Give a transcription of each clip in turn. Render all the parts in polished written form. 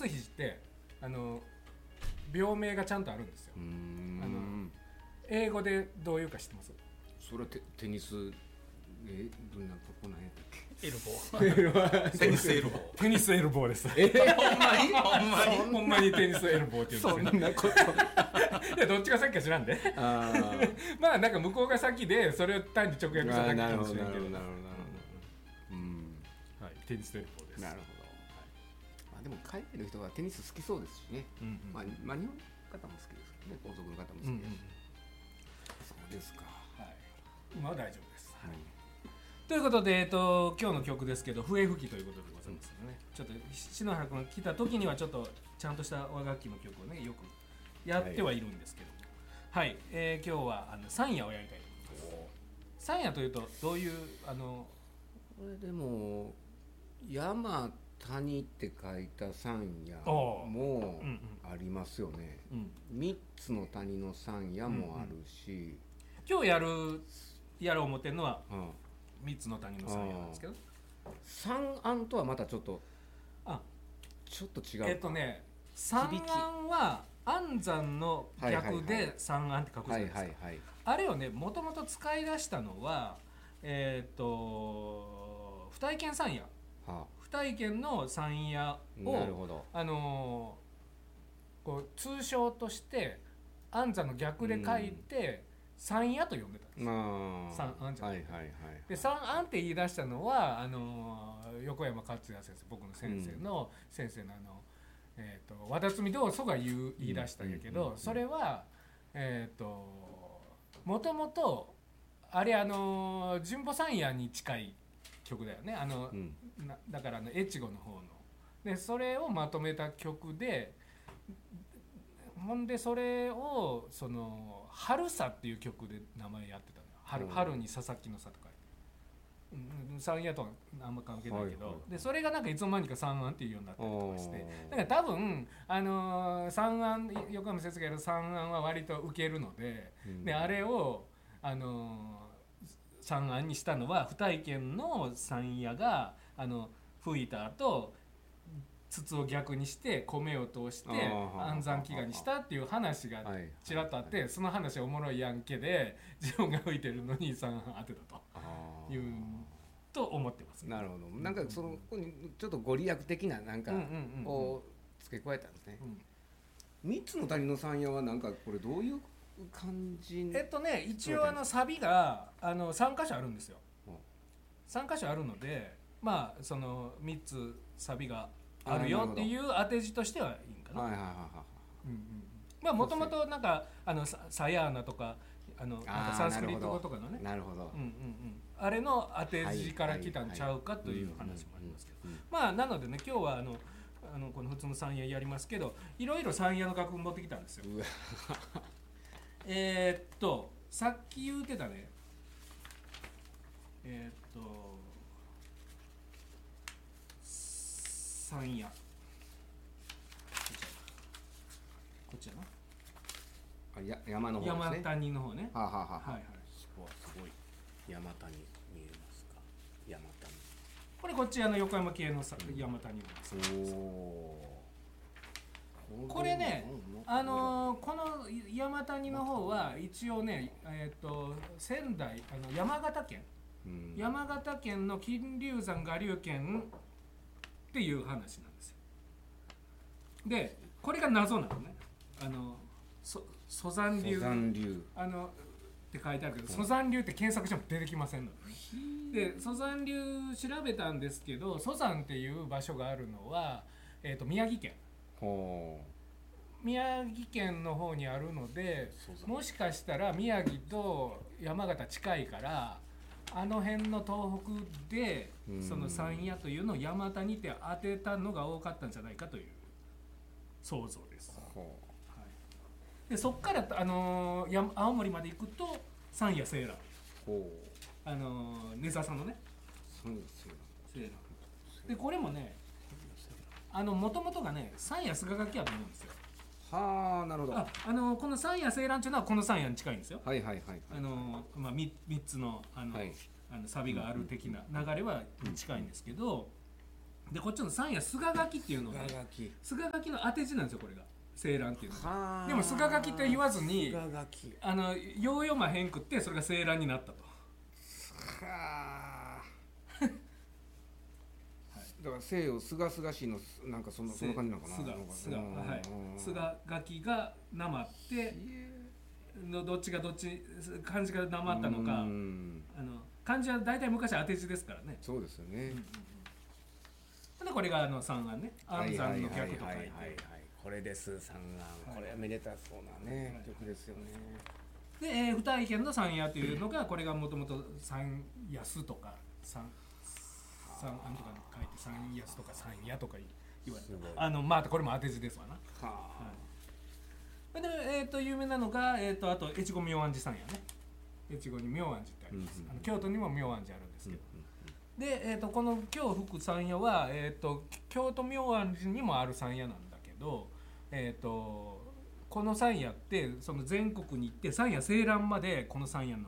ス肘って病名がちゃんとあるんですよ。英語でどういうか知ってます？ それはテニスどんなとこなんやったっけ？ エルボーテニスエルボーテニスエルボーです。ほんまにテニスエルボーって言うんですよ。 そんなこといやどっちが先か知らんでまあなんか向こうが先でそれを単に直訳しただけかもしれんけど、 なるほど、 はい、テニスエルボーです。 なるほど、まあ、でも海外の人はテニス好きそうですしね、まあ、日本の方も好きですけどね、皇族の方も好きです、そうですか、 はい、今は大丈夫です、 はい、 ということで、今日の曲ですけど笛吹きということでございますのでね、ちょっと篠原君が来た時にはちょっとちゃんとした和楽器の曲をねよくやってはいるんですけども、はい、今日は山野をやりたいと思います。山野というとどういうこれでも山谷って書いた山野もありますよね、3つの谷の山野もあるし、 今日やろう思ってるのは3つの谷の山野なんですけど、 三安とはまたちょっと違う三安は安産の逆で三安って書くじゃないですか。あれをねもともと使い出したのは不体験山野、不体験の山野をこう通称として安産の逆で書いて山野と呼んでたんですよ。三安じゃなくて、で三安って言い出したのは横山勝也先生、僕の先生の和田摘道祖が言い出したんやけど、それはもともとあれ純保山野に近い曲だよね。だから越後の方のでそれをまとめた曲で、ほんでそれを春さっていう曲で名前やってたのよ。春に佐々木の佐とか山野とはあんま関係ないけど、でそれがなんかいつの間にか三安っていうようになったりとかして、だから多分三安、横山先生がやる三安は割とウケるので、であれを三安にしたのは不体験の山野が吹いた後筒を逆にして米を通して安産祈願にしたっていう話がちらっとあって、その話はおもろいやんけで自分が吹いてるのに三安当てたというと思ってます、 なるほど。なんかここにちょっとご利益的ななんかを付け加えたんですね。3つの谷の山野はなんかこれどういう感じ？ 一応サビが3箇所あるんですよ。3箇所あるので、まあその3つサビがあるよっていう当て字としてはいいんかな。まあもともとなんかサヤーナとかなんかサンスクリット語とかのね、 なるほど、 あれの当て字から来たんちゃうかという話もありますけど、まあなのでね今日はこの普通の山野やりますけど、いろいろ山野の楽譜持ってきたんですよ。さっき言うてたね山野こっちやな、 山の方ですね。 山谷の方ね。 すごい山谷見えますか？山谷これこっち横山系の山谷なんです。これねこの山谷の方は一応ね仙台山形県の金龍山我流県っていう話なんですよ。でこれが謎なのね。蘇山流って書いてあるけど、蘇山流って検索しても出てきませんので、蘇山流調べたんですけど、蘇山っていう場所があるのは、宮城県の方にあるので、もしかしたら宮城と山形近いからあの辺の東北でその山野というのを山谷って当てたのが多かったんじゃないかという想像です。でそっから青森まで行くと山野セーラー、根沢さんのねセーラーで、これもねもともとがね山野菅垣やと思うんですよ。 なるほど。 この山野セーラーっていうのはこの山野に近いんですよ。3つのサビがある的な流れは近いんですけど、 でこっちの三夜菅垣っていうのが菅垣の当て字なんですよこれが青蘭っていうのが。でも菅垣って言わずによう読まへんくってそれが青蘭になったと。 だから西洋すがすがしいのなんかそんな感じなのかな。 菅垣がなまってのどっちがどっち漢字がなまったのか漢字は大体昔当て字ですからね。 そうですよね。 でこれが三安ね安産の逆と書いてこれです三安これはめでたそうなね曲ですよね。 で不大変の三夜というのがこれがもともと三安とか三安とか書いて三安とか三夜とか言われたまあこれも当て字ですわな。で有名なのがあと越後明安寺三夜ね。越後に明安寺ってあります。京都にも明安寺あるんですけど。でこの京福三夜は京都明安寺にもある三夜なんだけどこの三夜ってその全国に行って三夜青蘭までこの三夜の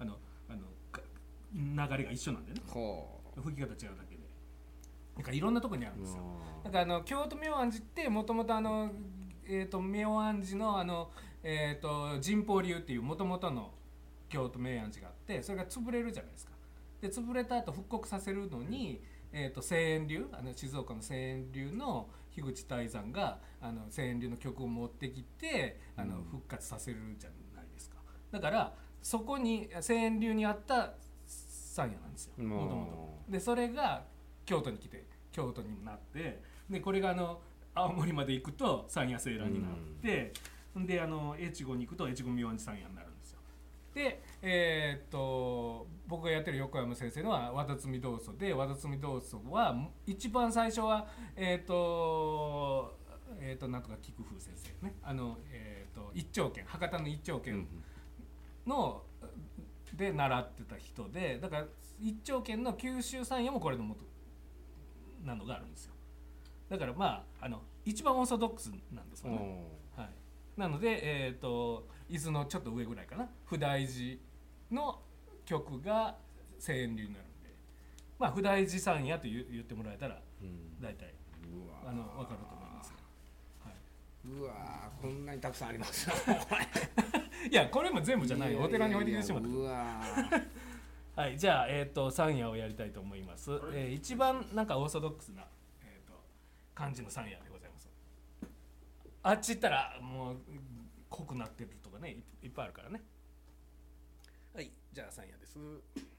流れが一緒なんだよね。吹き方違うだけでなんかいろんなとこにあるんですよ。だから京都明安寺ってもともと明安寺の神宝流っていうもともとの京都明安寺があってそれが潰れるじゃないですか。で潰れた後復刻させるのに、清遠流静岡の清遠流の樋口大山が清遠流の曲を持ってきて復活させるじゃないですか。だからそこに清遠流にあった三夜なんですよもともと。でそれが京都に来て京都になってでこれが青森まで行くと三夜青蘭になってで越後に行くと越後明安寺三夜になるんですよ。で僕がやってる横山先生のは和田摘道祖で和田摘道祖は一番最初はなんとか菊風先生ね一丁拳博多の一丁拳ので習ってた人でだから一丁拳の九州三夜もこれの元なのがあるんですよ。だからまあ一番オーソドックスなんですよね。はい、なので伊豆のちょっと上ぐらいかな普大寺の曲が清遠流になるんでまあ普大寺三夜と言ってもらえたら大体分かると思いますが、 うわこんなにたくさんありますいやこれも全部じゃないよお寺に置いてきてしまった。 うわはいじゃあ三夜をやりたいと思います。一番なんかオーソドックスな漢字の三夜でございます。あっち行ったらもう濃くなってるとかねいっぱいあるからね。はいじゃあ三夜です。